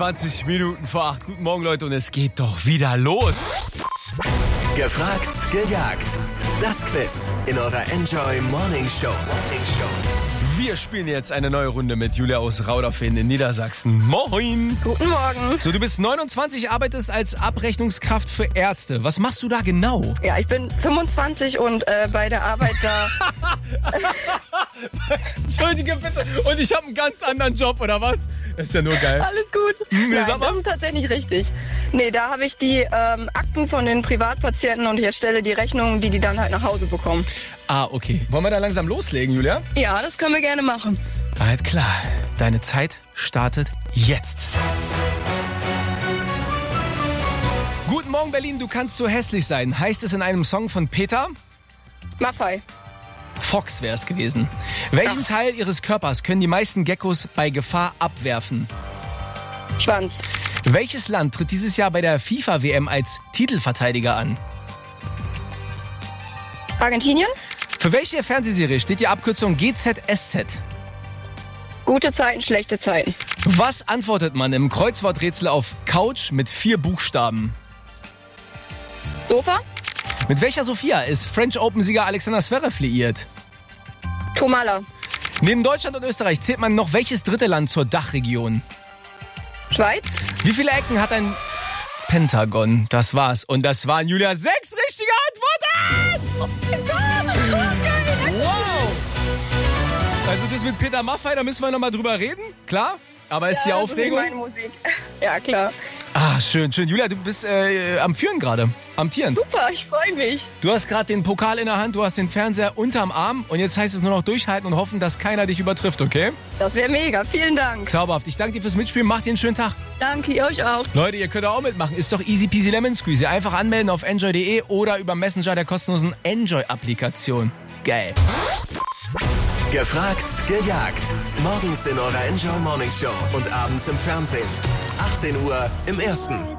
20 Minuten vor 8. Guten Morgen, Leute, und es geht doch wieder los. Gefragt, gejagt. Das Quiz in eurer Enjoy Morning Show. Wir spielen jetzt eine neue Runde mit Julia aus Rauderfehn in Niedersachsen. Moin! Guten Morgen. So, du bist 29, arbeitest als Abrechnungskraft für Ärzte. Was machst du da genau? Ja, ich bin 25 und bei der Arbeit da... Entschuldige bitte. Und ich habe einen ganz anderen Job, oder was? Das ist ja nur geil. Alles gut. Nein, sag mal. das ist tatsächlich richtig. Nee, da habe ich die Akten von den Privatpatienten und ich erstelle die Rechnungen, die dann halt nach Hause bekommen. Ah, okay. Wollen wir da langsam loslegen, Julia? Ja, das können wir gerne machen. Halt klar. Deine Zeit startet jetzt. Guten Morgen, Berlin. Du kannst so hässlich sein. Heißt es in einem Song von Peter? Maffei. Fox wäre es gewesen. Welchen Teil ihres Körpers können die meisten Geckos bei Gefahr abwerfen? Schwanz. Welches Land tritt dieses Jahr bei der FIFA-WM als Titelverteidiger an? Argentinien. Für welche Fernsehserie steht die Abkürzung GZSZ? Gute Zeiten, schlechte Zeiten. Was antwortet man im Kreuzworträtsel auf Couch mit 4 Buchstaben? Sofa. Mit welcher Sophia ist French Open-Sieger Alexander Zverev liiert? Tomala. Neben Deutschland und Österreich zählt man noch welches dritte Land zur Dachregion? Schweiz. Wie viele Ecken hat ein Pentagon? Das war's. Und das waren, Julia, 6 richtige Antworten! Wow! Also das mit Peter Maffay, da müssen wir nochmal drüber reden, klar? Aber ist die Aufregung? Das ist meine Musik. Ja, klar. Ah, schön, schön. Julia, du bist am Führen gerade, amtierend. Super, ich freue mich. Du hast gerade den Pokal in der Hand, du hast den Fernseher unterm Arm und jetzt heißt es nur noch durchhalten und hoffen, dass keiner dich übertrifft, okay? Das wäre mega. Vielen Dank. Zauberhaft. Ich danke dir fürs Mitspielen. Macht dir einen schönen Tag. Danke, ihr euch auch. Leute, ihr könnt auch mitmachen. Ist doch easy peasy lemon squeezy. Einfach anmelden auf enjoy.de oder über Messenger der kostenlosen Enjoy-Applikation. Geil. Gefragt, gejagt. Morgens in eurer Enjoy Morning Show und abends im Fernsehen. 18 Uhr im Ersten.